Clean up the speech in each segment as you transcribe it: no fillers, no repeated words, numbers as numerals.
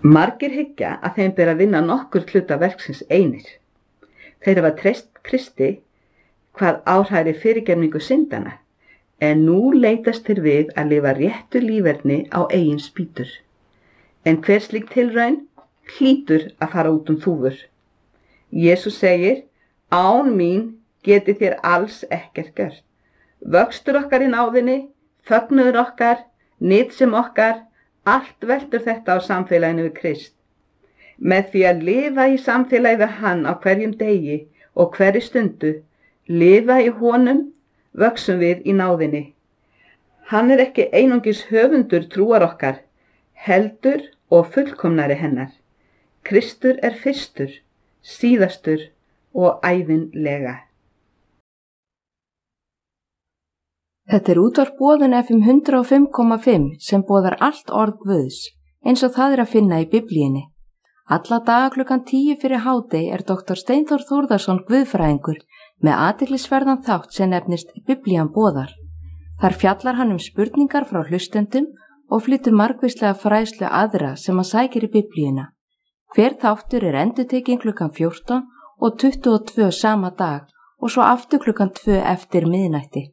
Margir hyggja að þeim ber að vinna nokkur hluta verksins einir. Þeir hafa treyst Kristi hvað áhræri fyrirgefningu syndana, en nú leitast þeir við að lifa réttu líferni á eigin spýtur. En hver slík tilraun hlýtur að fara út þúfur. Jesús segir, án mín getið þér alls ekkert gert. Vöxtur okkar í náðinni, fögnuður okkar, nytsem okkar, allt veltur þetta á samfélaginu við Krist. Með því að lifa í samfélagi við hann á hverjum degi og hverri stundu, lifa í honum, vöxum við í náðinni. Hann er ekki einungis höfundur trúar okkar, heldur og fullkomnari hennar. Kristur er fyrstur, síðastur og ævinlega. Þetta er útvarp Boðun FM 105,5 sem boðar allt orð Guðs, eins og það er að finna í Biblíunni. Alla daga klukkan 10 fyrir hádegi er Dr. Steinþór Þórðarsson guðfræðingur með athyglisverðan þátt sem nefnist Biblían boðar. Þar fjallar hann spurningar frá hlustendum og flytur margvíslega fræðslu aðra sem að sækir í Biblíuna. Hver þáttur er endurtekinn klukkan 14 og 22 sama dag og svo aftur klukkan 2 eftir miðnætti.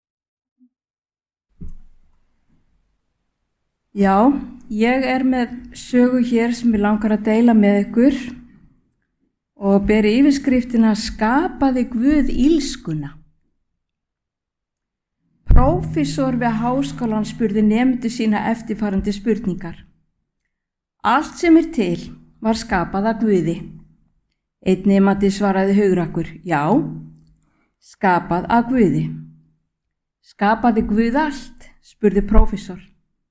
Já, ég er með sögu hér sem ég langar að deila með ykkur og ber yfirskriftina Skapaði Guð illskuna. Prófessor við háskólann spurði nemendur sína eftirfarandi spurningar. Allt sem er til var skapað af Guði. Einn nemandi svaraði hugrakkur, já, skapað af Guði. Skapaði Guð allt, spurði prófessor.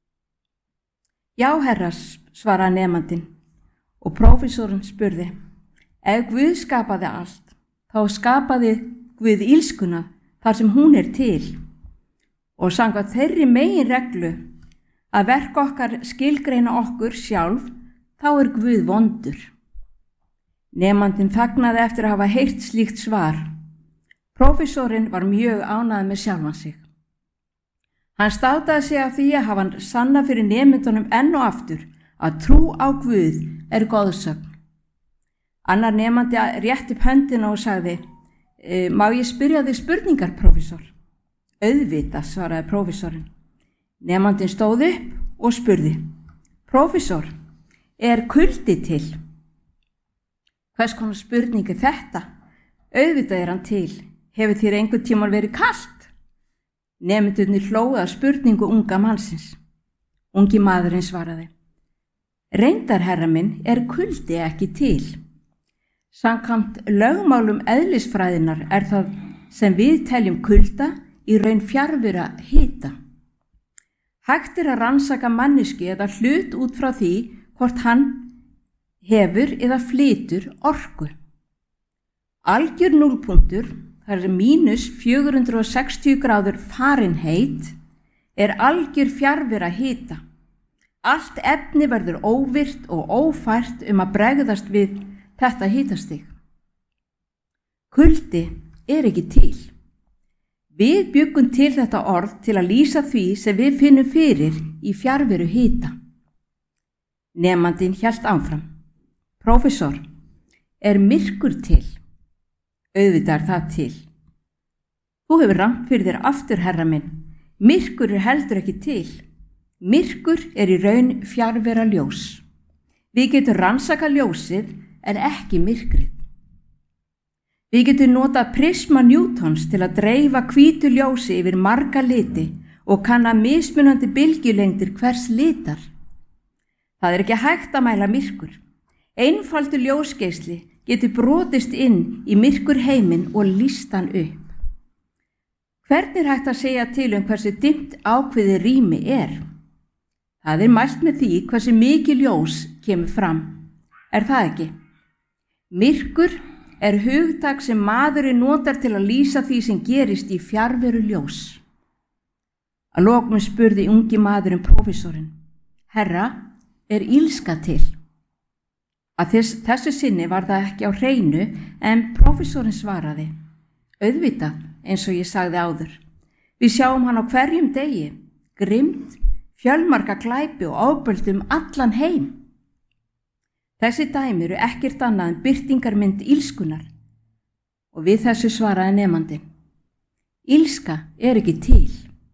Já, herra, svaraði nemandinn og prófessorinn spurði, ef Guð skapaði allt, þá skapaði Guð illskuna þar sem hún er til. Og samkvæmt þeirri meginreglu að verk okkar skilgreina okkur sjálf, þá er Guð vondur. Nemandinn þagnaði eftir að hafa heyrt slíkt svar. Prófessorinn var mjög ánægður með sjálfan sig. Hann státaði sig af því að hafa hann sanna fyrir nemendunum enn og aftur að trú á Guð er goðsögn. Annar nemandi rétti upp höndina og sagði, má ég spyrja þig spurningar, prófessor? Auðvitað, svaraði prófessorinn. Nemandinn stóð upp og spurði, prófessor, er kuldi til? Hvers konar spurning er þetta? Auðvitað er hann til. Hefur þér einhvern tímann verið kalt? Nemendurnir hlógu að spurningu unga mannsins. Ungi maðurinn svaraði, reyndar, herra minn, er kuldi ekki til. Samkvæmt lögmálum eðlisfræðinnar er það sem við teljum kulda í raun fjarvera hita. Hægt er að rannsaka manneskju eða hlut út frá því hvort hann hefur eða flytur orku. Algjör núllpunktur, það er mínus 460 gráður Fahrenheit, er algjör fjarvera hita. Allt efni verður óvirkt og ófært að bregðast við þetta hitastig. Kuldi er ekki til. Við bjuggum til þetta orð til að lýsa því sem við finnum fyrir í fjarveru hita. Nemandinn hélt áfram. Prófessor, er myrkur til? Auðvitað er það til. Þú hefur rangt fyrir þér aftur, herra minn. Myrkur er heldur ekki til. Myrkur er í raun fjarvera ljós. Við getum rannsakað ljósið en ekki myrkrið. Við getum notað prisma Newtons til að dreifa hvítu ljósi yfir marga liti og kanna mismunandi bylgjulengdir hvers litar. Það er ekki hægt að mæla myrkur. Einfaldur ljósgeisli getur brotist inn í myrkur heiminn og lýst hann upp. Hvernig er hægt að segja til hversu dimmt ákveðið rými er? Það er mælt með því hversu mikið ljós kemur fram. Er það ekki? Myrkur er hugtak sem maðurinn notar til að lýsa því sem gerist í fjarveru ljós. Að lokum spurði ungi maðurinn prófessorinn, herra, er illska til? Að þessu sinni var það ekki á hreinu en prófessorinn svaraði, auðvitað eins og ég sagði áður. Við sjáum hann á hverjum degi, grimmd, fjölmarga glæpi og ofbeldi allan heim. Þessi dæmi eru ekkert annað en birtingarmynd ílskunar og við þessu svaraði nemandi: Ílska er ekki til.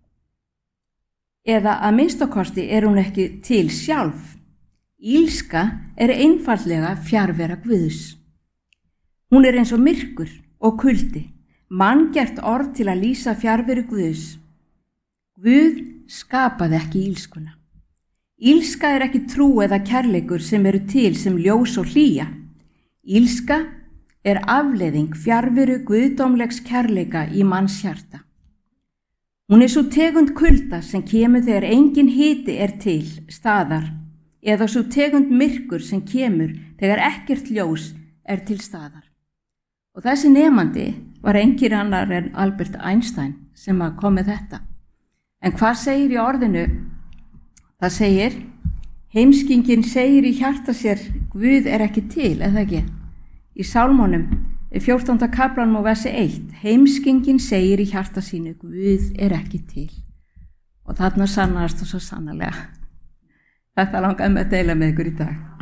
Eða að minnstakosti er hún ekki til sjálf. Ílska er einfaldlega fjarvera Guðs. Hún er eins og myrkur og kuldi, manngert orð til að lýsa fjarveru Guðs. Guð skapaði ekki ílskuna. Ílska er ekki trú eða kærleikur sem eru til sem ljós og hlýja. Ílska er afleiðing fjarveru guðdómlegs kærleika í manns hjarta. Hún er svo tegund kulda sem kemur þegar engin hiti er til staðar, eða svo tegund myrkur sem kemur þegar ekkert ljós er til staðar. Og þessi nemandi var engin annar en Albert Einstein sem kom með þetta. En hvað segir í orðinu? Það segir, heimskingin segir í hjarta sér, Guð er ekki til, eða ekki? Í Sálmónum, 14. kaflanum og versi 1, heimskingin segir í hjarta sínu, Guð er ekki til. Og þarna sannast það svo sannarlega. Þetta langaði með að deila með ykkur í dag.